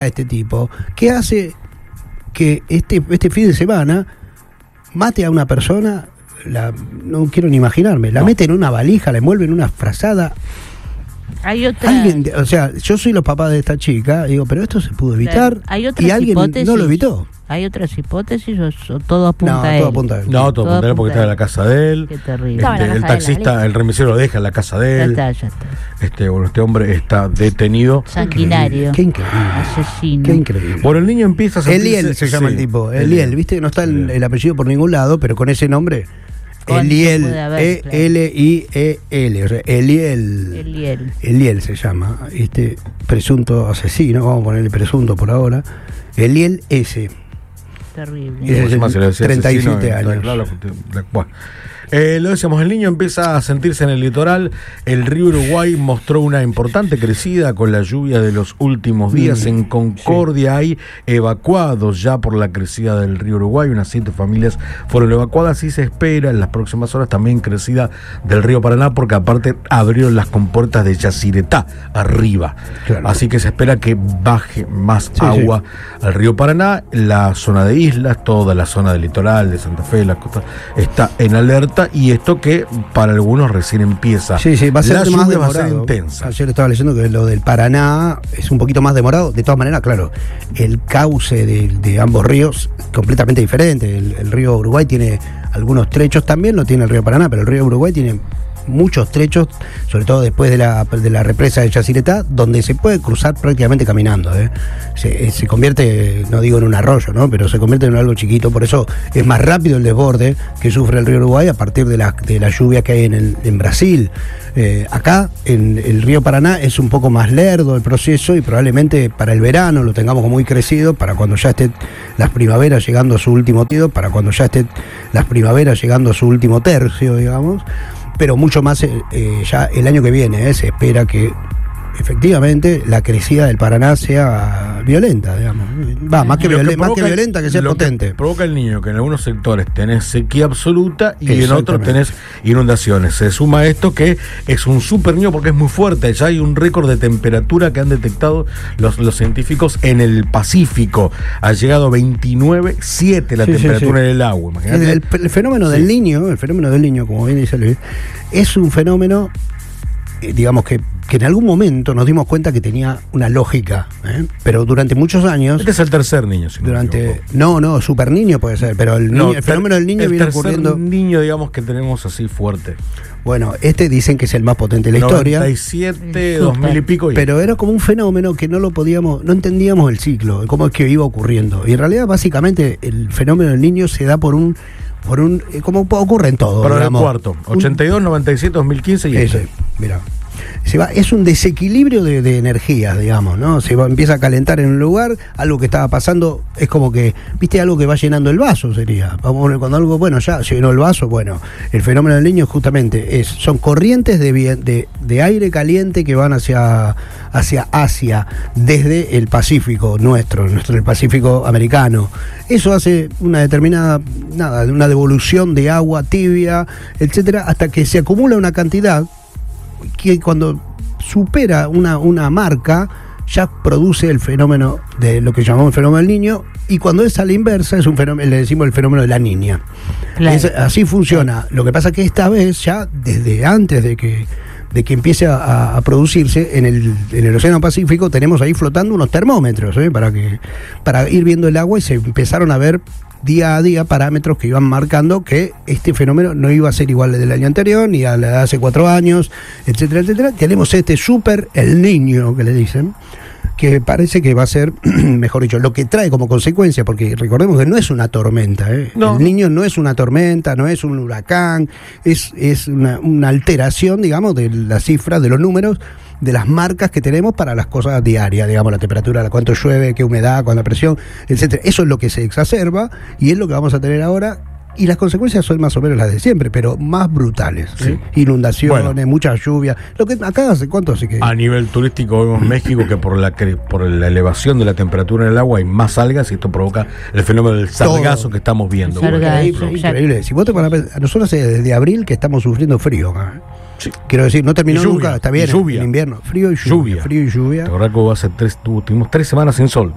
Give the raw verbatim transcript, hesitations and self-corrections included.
este tipo que hace que este, este fin de semana mate a una persona, la, no quiero ni imaginarme, la no. mete en una valija, la envuelve en una frazada. Hay otra... Alguien, o sea, yo soy los papás de esta chica, digo, pero esto se pudo evitar. Hay otras y alguien hipótesis. No lo evitó. ¿Hay otras hipótesis o, o todo apunta no, a él? Todo apunta a él. No, todo apunta a él porque está en la casa de él. Qué terrible. Este, el taxista, el remisero lo deja en la casa de él. Ya está, ya está. Este, bueno, este hombre está detenido. Sanguinario. Qué increíble. Asesino. Qué increíble. Bueno, el niño empieza a sentirse... Eliel se llama sí. el tipo. Eliel, ¿viste? Que no está el, el apellido por ningún lado, pero con ese nombre... Eliel, E L I E L, o sea, Eliel, Eliel. Eliel se llama, este presunto asesino, vamos a ponerle presunto por ahora, Eliel S. Terrible. Es treinta y siete años. Eh, lo decíamos, el niño empieza a sentirse en el litoral. El río Uruguay mostró una importante crecida con la lluvia de los últimos días. Mm, en Concordia sí. hay evacuados ya por la crecida del río Uruguay. Unas siete familias fueron evacuadas y se espera en las próximas horas también crecida del río Paraná, porque aparte abrieron las compuertas de Yacyretá arriba. Claro. Así que se espera que baje más sí, agua sí. al río Paraná. La zona de islas, toda la zona del litoral de Santa Fe, la costa, está en alerta. Y esto que para algunos recién empieza. Sí, sí, va a ser la más lluvia demorado. Va a ser intensa. Ayer estaba leyendo que lo del Paraná es un poquito más demorado. De todas maneras, claro, el cauce de, de ambos ríos es completamente diferente. El, el río Uruguay tiene algunos trechos, también lo tiene el río Paraná, pero el río Uruguay tiene muchos trechos, sobre todo después de la, de la represa de Yacyretá, donde se puede cruzar prácticamente caminando, ¿eh? se, se convierte, no digo en un arroyo, ¿no? Pero se convierte en algo chiquito, por eso es más rápido el desborde que sufre el río Uruguay a partir de la, de la lluvia que hay en, el, en Brasil. Eh, acá, en el río Paraná, es un poco más lerdo el proceso y probablemente para el verano lo tengamos muy crecido, para cuando ya esté las primaveras llegando a su último tido, para cuando ya esté las primaveras llegando a su último tercio, digamos. Pero mucho más eh, ya el año que viene, eh, se espera que efectivamente la crecida del Paraná sea violenta, digamos. Va, más que, violen, que más que violenta, que sea lo potente. Que provoca el niño que en algunos sectores tenés sequía absoluta y en otros tenés inundaciones. Se suma esto que es un super niño porque es muy fuerte. Ya hay un récord de temperatura que han detectado los, los científicos en el Pacífico. Ha llegado a veintinueve punto siete la sí, temperatura sí, sí. en el agua. Imagínate. El, el, el fenómeno sí. del niño, el fenómeno del niño, como bien dice Luis, es un fenómeno, eh, digamos que que en algún momento nos dimos cuenta que tenía una lógica, ¿eh? Pero durante muchos años... Este es el tercer niño, si durante No, no, super niño puede ser, pero el, no, niño, el fenómeno del niño el viene tercer ocurriendo... niño, digamos, que tenemos así fuerte. Bueno, este dicen que es el más potente de la historia. noventa y siete, dos mil y pico. Y... Pero era como un fenómeno que no lo podíamos, no entendíamos el ciclo, cómo es que iba ocurriendo. Y en realidad, básicamente, el fenómeno del niño se da por un... por un como ocurre en todo. Pero en el cuarto, ochenta y dos, noventa y siete, dos mil quince y ese. Ese, mira. Se va, es un desequilibrio de, de energías, digamos, ¿no? Se va, empieza a calentar en un lugar, algo que estaba pasando, es como que, viste, algo que va llenando el vaso, sería. Vamos a poner cuando algo, bueno, ya llenó el vaso, bueno, el fenómeno del niño justamente es, son corrientes de, de, de aire caliente que van hacia, hacia Asia, desde el Pacífico nuestro, nuestro el Pacífico americano. Eso hace una determinada, nada, una devolución de agua tibia, etcétera, hasta que se acumula una cantidad que cuando supera una, una marca ya produce el fenómeno de lo que llamamos el fenómeno del niño, y cuando es a la inversa es un fenómeno, le decimos el fenómeno de la niña. Claro. Es, así funciona. Lo que pasa que esta vez ya desde antes de que de que empiece a, a producirse en el, en el Océano Pacífico tenemos ahí flotando unos termómetros, ¿eh? para que para ir viendo el agua, y se empezaron a ver día a día parámetros que iban marcando que este fenómeno no iba a ser igual al del año anterior, ni a la de hace cuatro años, etcétera, etcétera. Tenemos este súper el niño, que le dicen, que parece que va a ser, mejor dicho, lo que trae como consecuencia, porque recordemos que no es una tormenta, ¿eh? No. El niño no es una tormenta, no es un huracán, es, es una, una alteración, digamos, de las cifras, de los números, de las marcas que tenemos para las cosas diarias, digamos, la temperatura, cuánto llueve, qué humedad, cuánta presión, etcétera. Eso es lo que se exacerba y es lo que vamos a tener ahora. Y las consecuencias son más o menos las de siempre, pero más brutales. Sí. ¿eh? Inundaciones, bueno, mucha lluvia. Lo que acá hace cuánto hace que. A nivel turístico vemos México que por la que por la elevación de la temperatura en el agua hay más algas y esto provoca el fenómeno del sargazo Todo. que estamos viendo. Sargazo, increíble, increíble. Si vos te pones a nosotros desde abril que estamos sufriendo frío acá. Sí. Quiero decir, no terminó lluvia, nunca, está bien, lluvia. En invierno, frío y lluvia, lluvia. Frío y lluvia. La verdad que hace tres, tuvimos tres semanas sin sol.